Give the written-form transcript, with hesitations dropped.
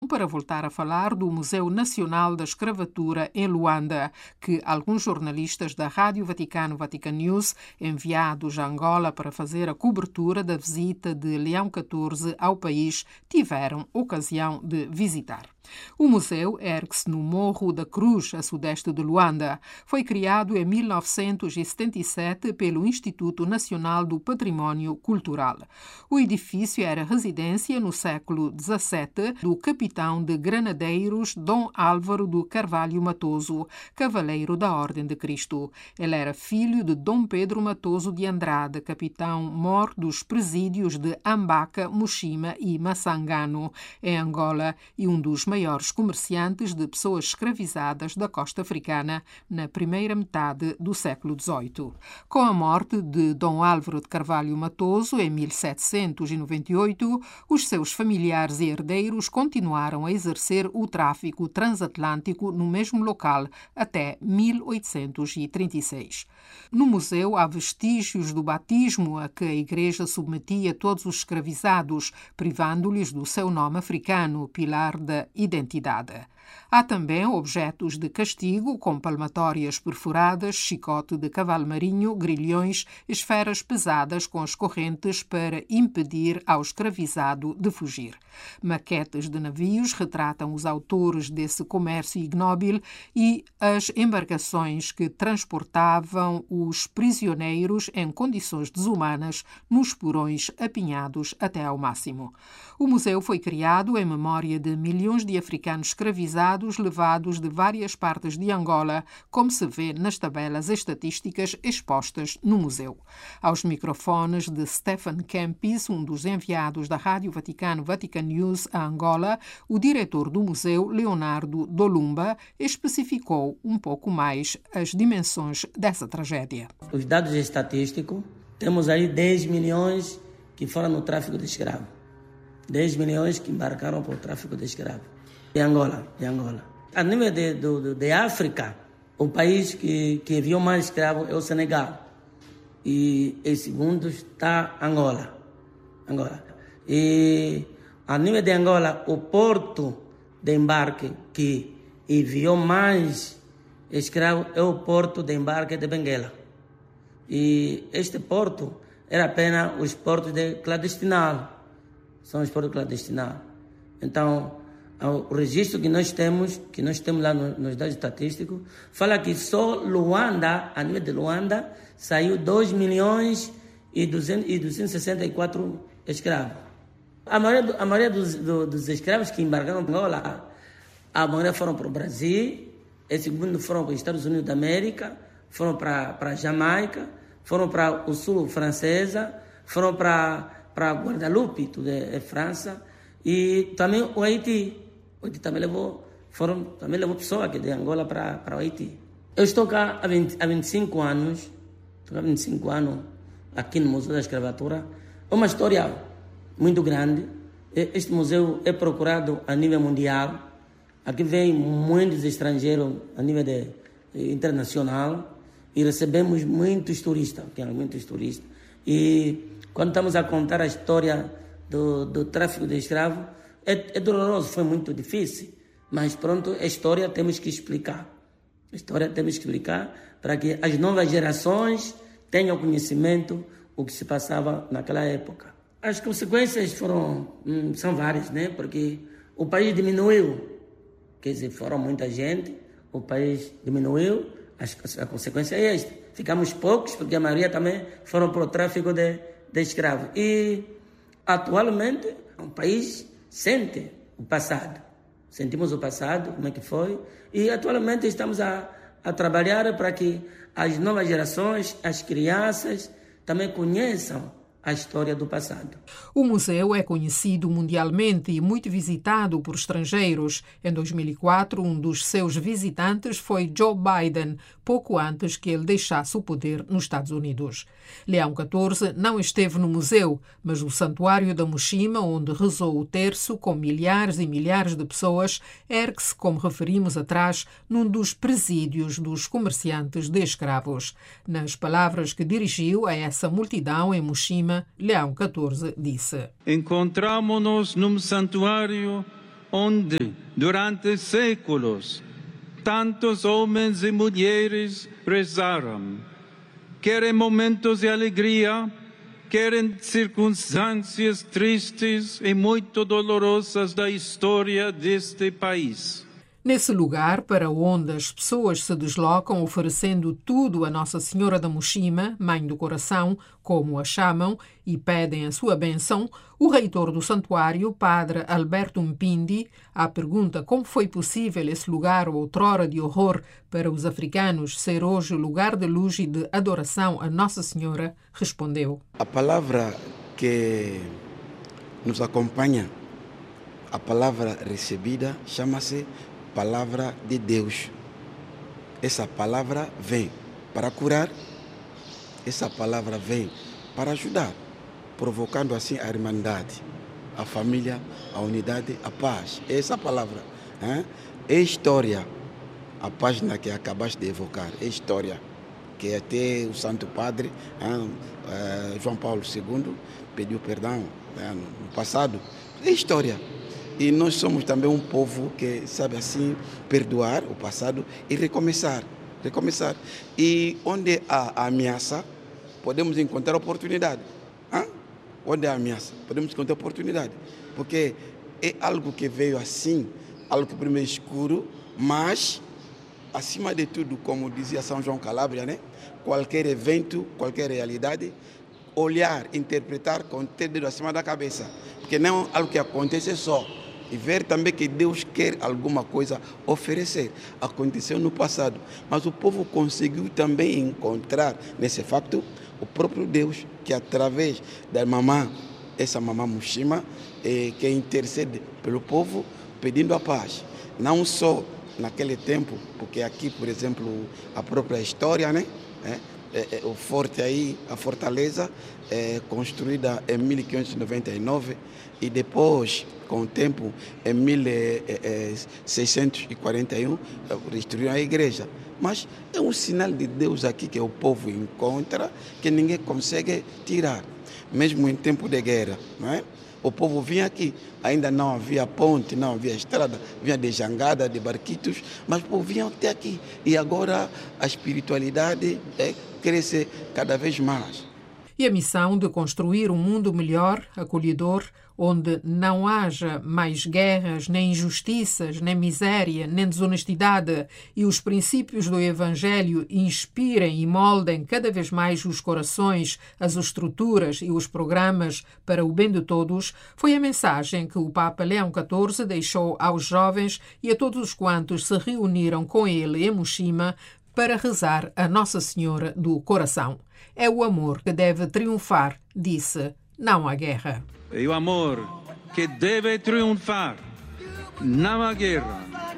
para voltar a falar do Museu Nacional da Escravatura em Luanda, que alguns jornalistas da Rádio Vaticano Vatican News, enviados a Angola para fazer a cobertura da visita de Leão XIV ao país, tiveram ocasião de visitar. O museu ergue-se no Morro da Cruz, a sudeste de Luanda. Foi criado em 1977 pelo Instituto Nacional do Património Cultural. O edifício era residência no século XVII do capitão de granadeiros Dom Álvaro do Carvalho Matoso, cavaleiro da Ordem de Cristo. Ele era filho de Dom Pedro Matoso de Andrade, capitão-mor dos presídios de Ambaca, Mushima e Massangano, em Angola, e um dos maiores comerciantes de pessoas escravizadas da costa africana na primeira metade do século XVIII. Com a morte de Dom Álvaro de Carvalho Matoso, em 1798, os seus familiares e herdeiros continuaram a exercer o tráfico transatlântico no mesmo local até 1836. No museu há vestígios do batismo a que a Igreja submetia todos os escravizados, privando-lhes do seu nome africano, pilar da identidade. Há também objetos de castigo, como palmatórias perfuradas, chicote de cavalo marinho, grilhões, esferas pesadas com as correntes para impedir ao escravizado de fugir. Maquetes de navios retratam os autores desse comércio ignóbil e as embarcações que transportavam os prisioneiros em condições desumanas nos porões apinhados até ao máximo. O museu foi criado em memória de milhões de africanos escravizados levados de várias partes de Angola, como se vê nas tabelas estatísticas expostas no museu. Aos microfones de Stefan Kempis, um dos enviados da Rádio Vaticano Vatican News a Angola, o diretor do museu, Leonardo Dolumba, especificou um pouco mais as dimensões dessa tragédia. Os dados estatísticos, temos aí 10 milhões que foram no tráfico de escravos. 10 milhões que embarcaram para o tráfico de escravos. De Angola. A nível de África, o país que enviou mais escravos é o Senegal. E em segundo está Angola. E a nível de Angola, o porto de embarque que enviou mais escravos é o porto de embarque de Benguela. E este porto era apenas os portos de clandestinal. São os portos clandestinos. Então, o registro que nós temos lá nos dados estatísticos, fala que só Luanda, a nível de Luanda, saiu 2 milhões e 264 escravos. A maioria dos escravos que embarcaram em Angola, a maioria foram para o Brasil, em segundo foram para os Estados Unidos da América, foram para a Jamaica, foram para o sul francesa, foram para Guadalupe, tudo é França, e também o Haiti. O Haiti também levou pessoas aqui de Angola para o Haiti. Eu estou cá há 25 anos, aqui no Museu da Escravatura. É uma história muito grande. Este museu é procurado a nível mundial. Aqui vem muitos estrangeiros a nível internacional e recebemos muitos turistas. E quando estamos a contar a história do tráfico de escravos, é doloroso, foi muito difícil, mas pronto, a história temos que explicar. Para que as novas gerações tenham conhecimento do que se passava naquela época. As consequências são várias, né? Porque o país diminuiu, quer dizer, foram muita gente, o país diminuiu, a consequência é esta. Ficamos poucos, porque a maioria também foram para o tráfico de escravos. E atualmente o país sente o passado. Sentimos o passado, como é que foi, e atualmente estamos a trabalhar para que as novas gerações, as crianças, também conheçam a história do passado. O museu é conhecido mundialmente e muito visitado por estrangeiros. Em 2004, um dos seus visitantes foi Joe Biden, pouco antes que ele deixasse o poder nos Estados Unidos. Leão XIV não esteve no museu, mas o Santuário da Mushima, onde rezou o terço com milhares e milhares de pessoas, ergue-se, como referimos atrás, num dos presídios dos comerciantes de escravos. Nas palavras que dirigiu a essa multidão em Mushima, Leão XIV disse: Encontramo-nos num santuário onde, durante séculos, tantos homens e mulheres rezaram, quer em momentos de alegria, quer em circunstâncias tristes e muito dolorosas da história deste país. Nesse lugar para onde as pessoas se deslocam oferecendo tudo a Nossa Senhora da Mushima, Mãe do Coração, como a chamam, e pedem a sua bênção, o reitor do santuário, Padre Alberto Mpindi, à pergunta como foi possível esse lugar outrora de horror para os africanos ser hoje lugar de luz e de adoração a Nossa Senhora, respondeu: A palavra que nos acompanha, a palavra recebida, chama-se Palavra de Deus. Essa palavra vem para curar, essa palavra vem para ajudar, provocando assim a irmandade, a família, a unidade, a paz. Essa palavra é história. A página que acabaste de evocar é história, que até o Santo Padre João Paulo II pediu perdão no passado. É história. E nós somos também um povo que sabe assim perdoar o passado e recomeçar. E onde há ameaça, podemos encontrar oportunidade. Onde há ameaça, podemos encontrar oportunidade. Porque é algo que veio assim, algo que primeiro é escuro, mas, acima de tudo, como dizia São João Calabria, né? Qualquer evento, qualquer realidade, olhar, interpretar com ter dedo acima da cabeça. Porque não é algo que acontece só. E ver também que Deus quer alguma coisa oferecer. Aconteceu no passado, mas o povo conseguiu também encontrar nesse facto o próprio Deus, que através da mamã, essa mamã Mushima, que intercede pelo povo pedindo a paz. Não só naquele tempo, porque aqui, por exemplo, a própria história, né? O forte aí, a fortaleza, construída em 1599 e depois, com o tempo, em 1641, destruíram a igreja. Mas é um sinal de Deus aqui que o povo encontra, que ninguém consegue tirar. Mesmo em tempo de guerra, não é? O povo vinha aqui, ainda não havia ponte, não havia estrada, vinha de jangada, de barquitos, mas o povo vinha até aqui. E agora a espiritualidade cresce cada vez mais. E a missão de construir um mundo melhor, acolhedor, onde não haja mais guerras, nem injustiças, nem miséria, nem desonestidade, e os princípios do Evangelho inspirem e moldem cada vez mais os corações, as estruturas e os programas para o bem de todos, foi a mensagem que o Papa Leão XIV deixou aos jovens e a todos os quantos se reuniram com ele em Mushima para rezar a Nossa Senhora do Coração. É o amor que deve triunfar, disse, não há guerra. É o amor que deve triunfar, não há guerra.